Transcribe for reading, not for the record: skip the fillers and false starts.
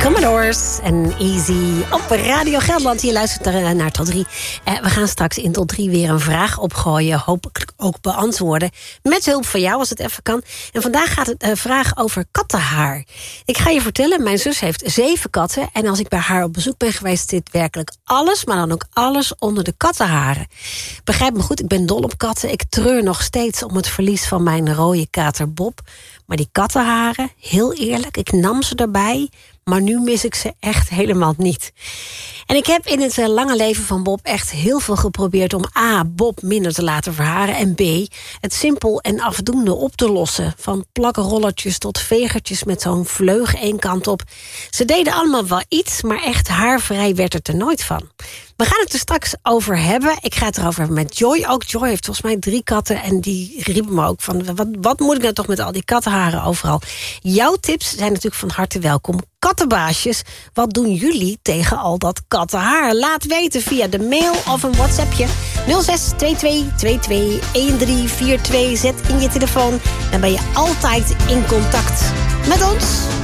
Commodores en Easy op Radio Gelderland. Je luistert naar Tot 3. We gaan straks in Tot 3 weer een vraag opgooien. Hopelijk ook beantwoorden. Met hulp van jou, als het even kan. En vandaag gaat het vraag over kattenhaar. Ik ga je vertellen, mijn zus heeft 7 katten. En als ik bij haar op bezoek ben geweest, zit werkelijk alles, maar dan ook alles onder de kattenharen. Begrijp me goed, ik ben dol op katten. Ik treur nog steeds om het verlies van mijn rode kater Bob. Maar die kattenharen, heel eerlijk, ik nam ze erbij, maar nu mis ik ze echt helemaal niet. En ik heb in het lange leven van Bob echt heel veel geprobeerd om A, Bob minder te laten verharen, en B, het simpel en afdoende op te lossen. Van plakkenrollertjes tot vegertjes met zo'n vleug één kant op. Ze deden allemaal wel iets, maar echt haarvrij werd het er nooit van. We gaan het er straks over hebben. Ik ga het erover hebben met Joy. Ook Joy heeft volgens mij 3 katten. En die riep me ook van, wat moet ik nou toch met al die kattenharen overal? Jouw tips zijn natuurlijk van harte welkom. Kattenbaasjes, wat doen jullie tegen al dat kattenhaar? Laat weten via de mail of een WhatsAppje. 0622221342. Zet in je telefoon. Dan ben je altijd in contact met ons.